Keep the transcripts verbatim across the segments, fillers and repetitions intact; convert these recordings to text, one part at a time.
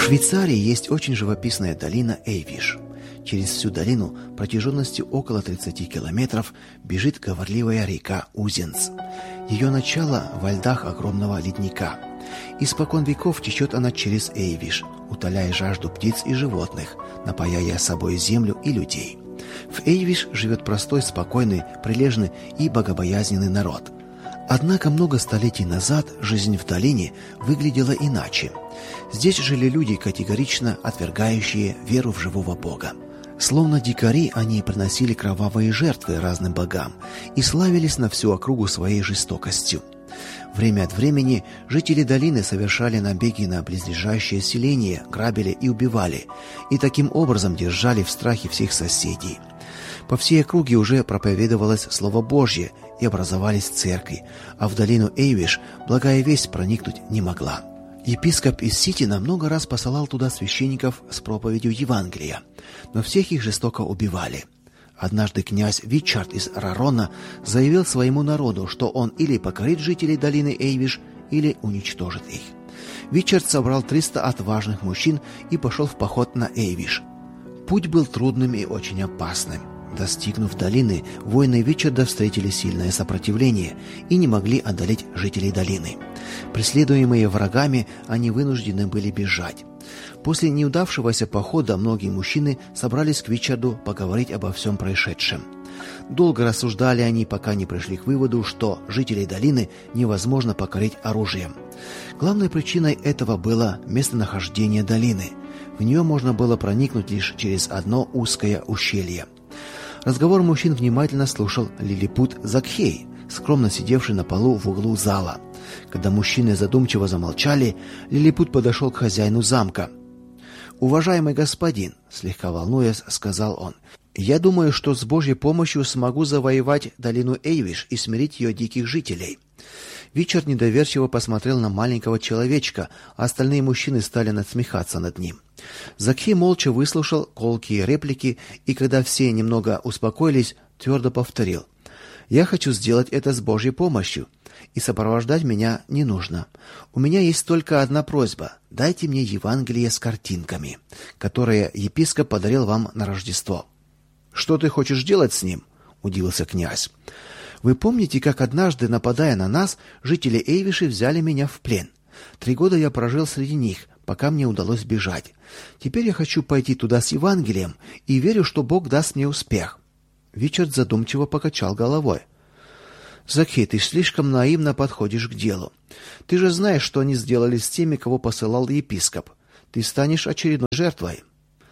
Швейцарии есть очень живописная долина Эйвиш. Через всю долину протяженностью около тридцати километров бежит говорливая река Узенц. Ее начало во льдах огромного ледника. Испокон веков течет она через Эйвиш, утоляя жажду птиц и животных, напояя собой землю и людей. В Эйвиш живет простой, спокойный, прилежный и богобоязненный народ. Однако много столетий назад жизнь в долине выглядела иначе. Здесь жили люди, категорично отвергающие веру в живого Бога. Словно дикари, они приносили кровавые жертвы разным богам и славились на всю округу своей жестокостью. Время от времени жители долины совершали набеги на близлежащие селения, грабили и убивали, и таким образом держали в страхе всех соседей. По всей округе уже проповедовалось Слово Божье и образовались церкви, а в долину Эйвиш благая весть проникнуть не могла. Епископ из Ситина много раз посылал туда священников с проповедью Евангелия, но всех их жестоко убивали. Однажды князь Вичард из Рарона заявил своему народу, что он или покорит жителей долины Эйвиш, или уничтожит их. Вичард собрал триста отважных мужчин и пошел в поход на Эйвиш. Путь был трудным и очень опасным. Достигнув долины, воины Вичарда встретили сильное сопротивление и не могли одолеть жителей долины. Преследуемые врагами, они вынуждены были бежать. После неудавшегося похода многие мужчины собрались к Вичарду поговорить обо всем происшедшем. Долго рассуждали они, пока не пришли к выводу, что жителей долины невозможно покорить оружием. Главной причиной этого было местонахождение долины. В нее можно было проникнуть лишь через одно узкое ущелье. Разговор мужчин внимательно слушал лилипут Закхей, скромно сидевший на полу в углу зала. Когда мужчины задумчиво замолчали, лилипут подошел к хозяину замка. «Уважаемый господин», — слегка волнуясь, сказал он, — «я думаю, что с Божьей помощью смогу завоевать долину Эйвиш и смирить ее диких жителей». Вичард недоверчиво посмотрел на маленького человечка, а остальные мужчины стали насмехаться над ним. Закхей молча выслушал колкие реплики, и когда все немного успокоились, твердо повторил: «Я хочу сделать это с Божьей помощью, и сопровождать меня не нужно. У меня есть только одна просьба: дайте мне Евангелие с картинками, которое епископ подарил вам на Рождество». «Что ты хочешь делать с ним?» — удивился князь. «Вы помните, как однажды, нападая на нас, жители Эйвиши взяли меня в плен? Три года я прожил среди них, пока мне удалось бежать. Теперь я хочу пойти туда с Евангелием и верю, что Бог даст мне успех». Вичард задумчиво покачал головой. «Закхей, ты слишком наивно подходишь к делу. Ты же знаешь, что они сделали с теми, кого посылал епископ. Ты станешь очередной жертвой».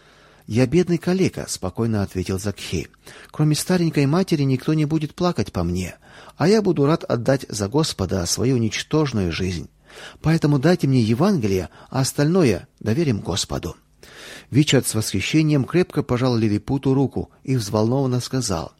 «Я бедный калека», — спокойно ответил Закхей. «Кроме старенькой матери никто не будет плакать по мне, а я буду рад отдать за Господа свою ничтожную жизнь. Поэтому дайте мне Евангелие, а остальное доверим Господу». Вичард с восхищением крепко пожал лилипуту руку и взволнованно сказал: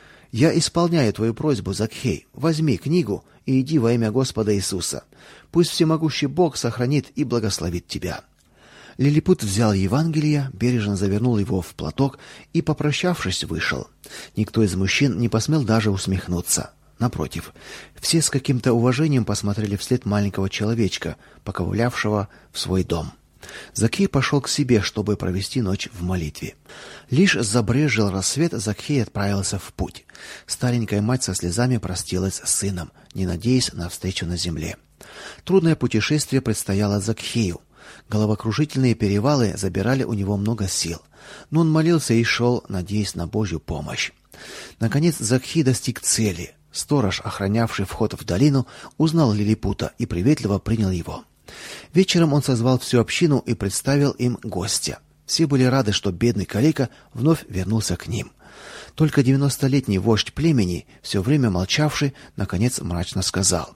«Я исполняю твою просьбу, Закхей. Возьми книгу и иди во имя Господа Иисуса. Пусть всемогущий Бог сохранит и благословит тебя». Лилипут взял Евангелие, бережно завернул его в платок и, попрощавшись, вышел. Никто из мужчин не посмел даже усмехнуться. Напротив, все с каким-то уважением посмотрели вслед маленького человечка, поковылявшего в свой дом. Закхей пошел к себе, чтобы провести ночь в молитве. Лишь забрезжил рассвет, Закхей отправился в путь. Старенькая мать со слезами простилась с сыном, не надеясь на встречу на земле. Трудное путешествие предстояло Закхею. Головокружительные перевалы забирали у него много сил, но он молился и шел, надеясь на Божью помощь. Наконец Закхей достиг цели. Сторож, охранявший вход в долину, узнал лилипута и приветливо принял его. Вечером он созвал всю общину и представил им гостя. Все были рады, что бедный калека вновь вернулся к ним. Только девяностолетний вождь племени, все время молчавший, наконец мрачно сказал: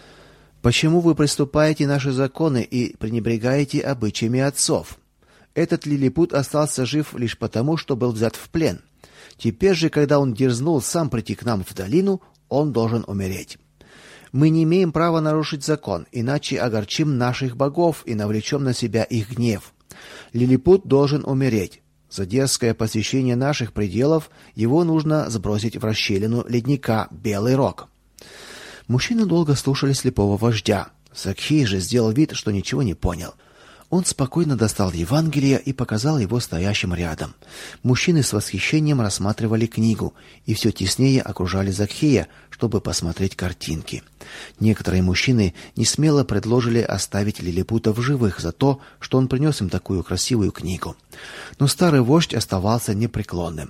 «Почему вы приступаете наши законы и пренебрегаете обычаями отцов? Этот лилипут остался жив лишь потому, что был взят в плен. Теперь же, когда он дерзнул сам прийти к нам в долину, он должен умереть. Мы не имеем права нарушить закон, иначе огорчим наших богов и навлечем на себя их гнев. Лилипут должен умереть. За дерзкое посещение наших пределов его нужно сбросить в расщелину ледника Белый Рог». Мужчины долго слушали слепого вождя. Закхей же сделал вид, что ничего не понял. Он спокойно достал Евангелие и показал его стоящим рядом. Мужчины с восхищением рассматривали книгу и все теснее окружали Закхея, чтобы посмотреть картинки. Некоторые мужчины несмело предложили оставить лилипута в живых за то, что он принес им такую красивую книгу. Но старый вождь оставался непреклонным.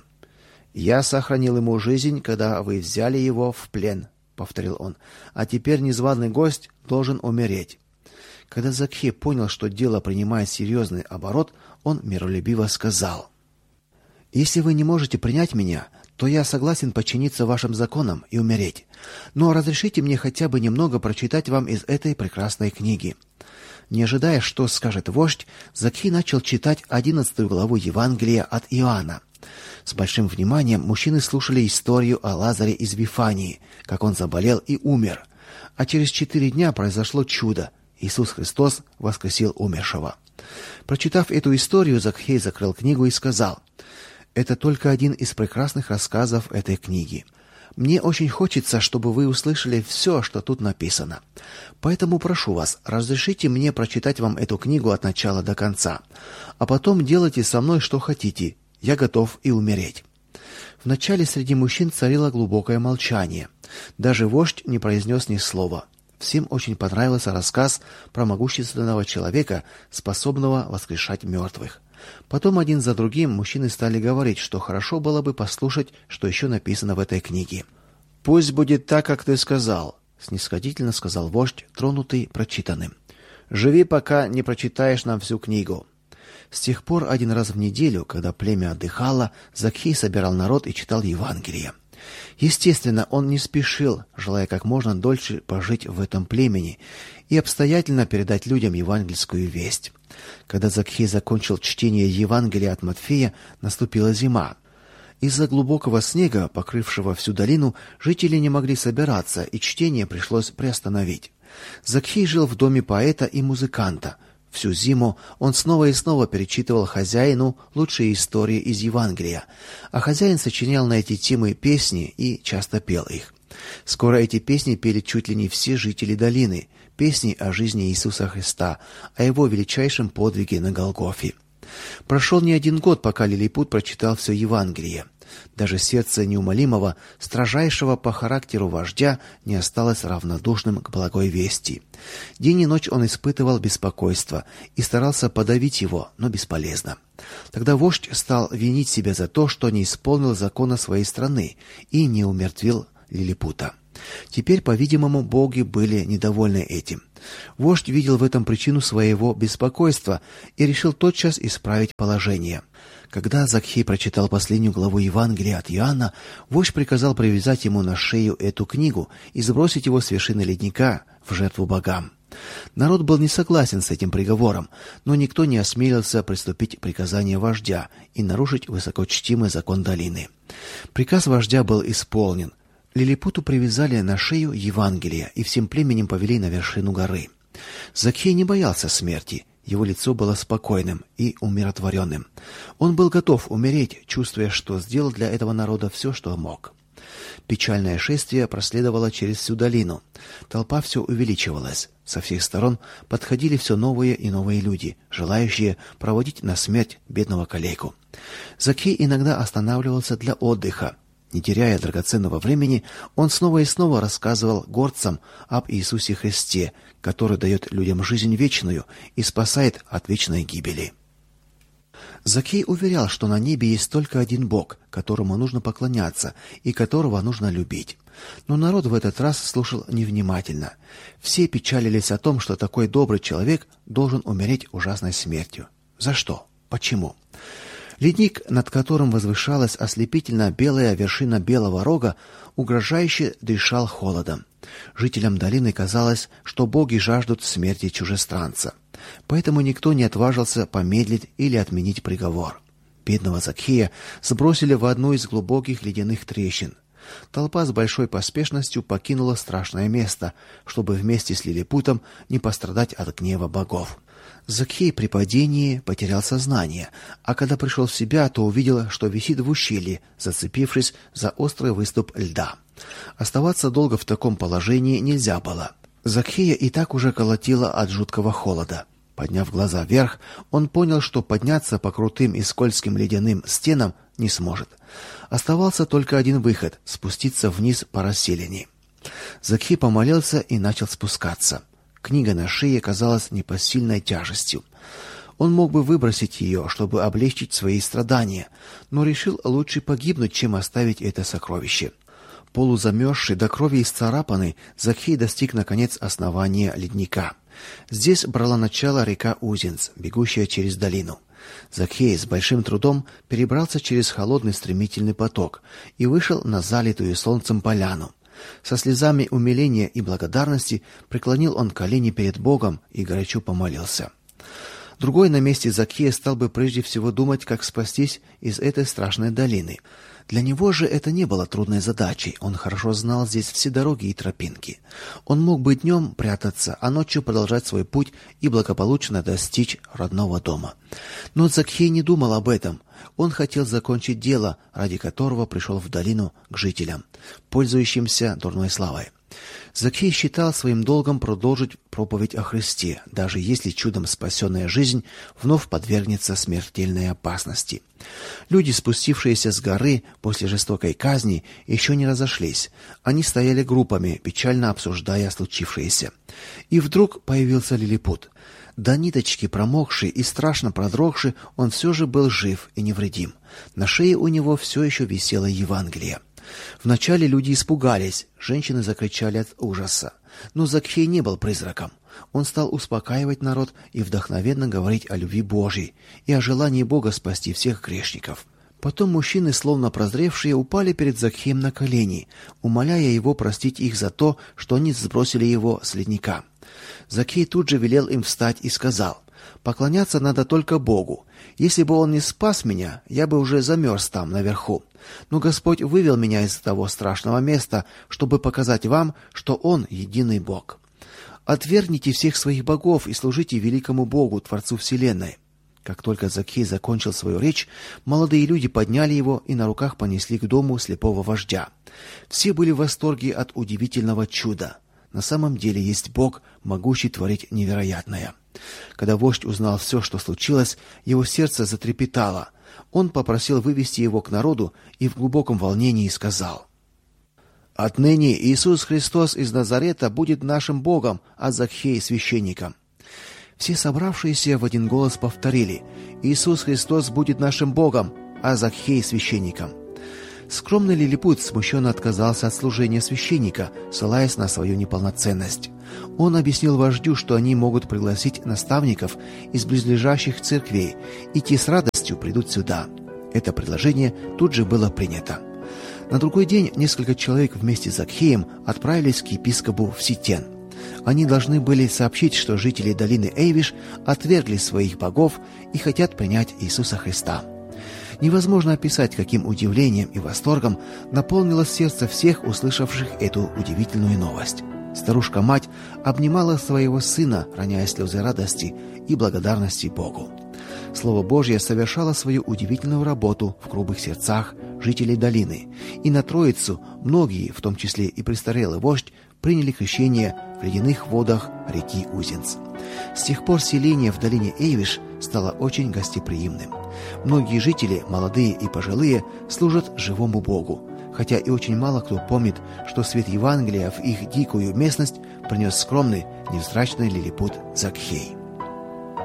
«Я сохранил ему жизнь, когда вы взяли его в плен», — повторил он, — «а теперь незваный гость должен умереть». Когда Закхей понял, что дело принимает серьезный оборот, он миролюбиво сказал: «Если вы не можете принять меня, то я согласен подчиниться вашим законам и умереть. Но разрешите мне хотя бы немного прочитать вам из этой прекрасной книги». Не ожидая, что скажет вождь, Закхей начал читать одиннадцатую главу Евангелия от Иоанна. С большим вниманием мужчины слушали историю о Лазаре из Вифании, как он заболел и умер. А через четыре дня произошло чудо. Иисус Христос воскресил умершего. Прочитав эту историю, Закхей закрыл книгу и сказал: «Это только один из прекрасных рассказов этой книги. Мне очень хочется, чтобы вы услышали все, что тут написано. Поэтому прошу вас, разрешите мне прочитать вам эту книгу от начала до конца. А потом делайте со мной что хотите. Я готов и умереть». Вначале среди мужчин царило глубокое молчание. Даже вождь не произнес ни слова. Всем очень понравился рассказ про могущественного человека, способного воскрешать мертвых. Потом один за другим мужчины стали говорить, что хорошо было бы послушать, что еще написано в этой книге. «Пусть будет так, как ты сказал», — снисходительно сказал вождь, тронутый прочитанным. «Живи, пока не прочитаешь нам всю книгу». С тех пор один раз в неделю, когда племя отдыхало, Закхей собирал народ и читал Евангелие. Естественно, он не спешил, желая как можно дольше пожить в этом племени и обстоятельно передать людям евангельскую весть. Когда Закхей закончил чтение Евангелия от Матфея, наступила зима. Из-за глубокого снега, покрывшего всю долину, жители не могли собираться, и чтение пришлось приостановить. Закхей жил в доме поэта и музыканта. Всю зиму он снова и снова перечитывал хозяину лучшие истории из Евангелия, а хозяин сочинял на эти темы песни и часто пел их. Скоро эти песни пели чуть ли не все жители долины, песни о жизни Иисуса Христа, о его величайшем подвиге на Голгофе. Прошел не один год, пока лилипут прочитал все Евангелие. Даже сердце неумолимого, строжайшего по характеру вождя не осталось равнодушным к благой вести. День и ночь он испытывал беспокойство и старался подавить его, но бесполезно. Тогда вождь стал винить себя за то, что не исполнил закона своей страны и не умертвил лилипута. Теперь, по-видимому, боги были недовольны этим. Вождь видел в этом причину своего беспокойства и решил тотчас исправить положение. Когда Закхей прочитал последнюю главу Евангелия от Иоанна, вождь приказал привязать ему на шею эту книгу и сбросить его с вершины ледника в жертву богам. Народ был не согласен с этим приговором, но никто не осмелился приступить к приказанию вождя и нарушить высокочтимый закон долины. Приказ вождя был исполнен. Лилипуту привязали на шею Евангелие и всем племенем повели на вершину горы. Закхей не боялся смерти. Его лицо было спокойным и умиротворенным. Он был готов умереть, чувствуя, что сделал для этого народа все, что мог. Печальное шествие проследовало через всю долину. Толпа все увеличивалась. Со всех сторон подходили все новые и новые люди, желающие проводить на смерть бедного калеку. Закхей иногда останавливался для отдыха. Не теряя драгоценного времени, он снова и снова рассказывал гордцам об Иисусе Христе, который дает людям жизнь вечную и спасает от вечной гибели. Закхей уверял, что на небе есть только один Бог, которому нужно поклоняться и которого нужно любить. Но народ в этот раз слушал невнимательно. Все печалились о том, что такой добрый человек должен умереть ужасной смертью. За что? Почему? Ледник, над которым возвышалась ослепительно белая вершина Белого Рога, угрожающе дышал холодом. Жителям долины казалось, что боги жаждут смерти чужестранца. Поэтому никто не отважился помедлить или отменить приговор. Бедного Закхея сбросили в одну из глубоких ледяных трещин. Толпа с большой поспешностью покинула страшное место, чтобы вместе с лилипутом не пострадать от гнева богов. Закхей при падении потерял сознание, а когда пришел в себя, то увидел, что висит в ущелье, зацепившись за острый выступ льда. Оставаться долго в таком положении нельзя было. Закхея и так уже колотило от жуткого холода. Подняв глаза вверх, он понял, что подняться по крутым и скользким ледяным стенам не сможет. Оставался только один выход — спуститься вниз по расселине. Закхей помолился и начал спускаться. Книга на шее казалась непосильной тяжестью. Он мог бы выбросить ее, чтобы облегчить свои страдания, но решил лучше погибнуть, чем оставить это сокровище. Полузамерзший, до крови исцарапанный, Закхей достиг наконец основания ледника. Здесь брала начало река Узенц, бегущая через долину. Закхей с большим трудом перебрался через холодный стремительный поток и вышел на залитую солнцем поляну. Со слезами умиления и благодарности преклонил он колени перед Богом и горячо помолился. Другой на месте Закхея стал бы прежде всего думать, как спастись из этой страшной долины. Для него же это не было трудной задачей. Он хорошо знал здесь все дороги и тропинки. Он мог бы днем прятаться, а ночью продолжать свой путь и благополучно достичь родного дома. Но Закхей не думал об этом. Он хотел закончить дело, ради которого пришел в долину к жителям, пользующимся дурной славой. Закхей считал своим долгом продолжить проповедь о Христе, даже если чудом спасенная жизнь вновь подвергнется смертельной опасности. Люди, спустившиеся с горы после жестокой казни, еще не разошлись. Они стояли группами, печально обсуждая случившееся. И вдруг появился лилипут. До ниточки промокший и страшно продрогший, он все же был жив и невредим. На шее у него все еще висело Евангелие. Вначале люди испугались, женщины закричали от ужаса. Но Закхей не был призраком. Он стал успокаивать народ и вдохновенно говорить о любви Божьей и о желании Бога спасти всех грешников. Потом мужчины, словно прозревшие, упали перед Закхеем на колени, умоляя его простить их за то, что они сбросили его с ледника. Закхей тут же велел им встать и сказал: «Поклоняться надо только Богу. Если бы он не спас меня, я бы уже замерз там, наверху. Но Господь вывел меня из того страшного места, чтобы показать вам, что Он единый Бог. Отвергните всех своих богов и служите великому Богу, Творцу вселенной». Как только Закхей закончил свою речь, молодые люди подняли его и на руках понесли к дому слепого вождя. Все были в восторге от удивительного чуда. На самом деле есть Бог, могущий творить невероятное. Когда вождь узнал все, что случилось, его сердце затрепетало. Он попросил вывести его к народу и в глубоком волнении сказал: «Отныне Иисус Христос из Назарета будет нашим Богом, а Закхей священником». Все собравшиеся в один голос повторили: «Иисус Христос будет нашим Богом, а Закхей священником». Скромный лилипут смущенно отказался от служения священника, ссылаясь на свою неполноценность. Он объяснил вождю, что они могут пригласить наставников из близлежащих церквей, и те с радостью придут сюда. Это предложение тут же было принято. На другой день несколько человек вместе с Закхеем отправились к епископу в Ситен. Они должны были сообщить, что жители долины Эйвиш отвергли своих богов и хотят принять Иисуса Христа. Невозможно описать, каким удивлением и восторгом наполнилось сердце всех, услышавших эту удивительную новость. Старушка-мать обнимала своего сына, роняя слезы радости и благодарности Богу. Слово Божье совершало свою удивительную работу в грубых сердцах жителей долины, и на Троицу многие, в том числе и престарелый вождь, приняли крещение в ледяных водах реки Узенц. С тех пор селение в долине Эйвиш стало очень гостеприимным. Многие жители, молодые и пожилые, служат живому Богу, хотя и очень мало кто помнит, что свет Евангелия в их дикую местность принес скромный, невзрачный лилипут Закхей.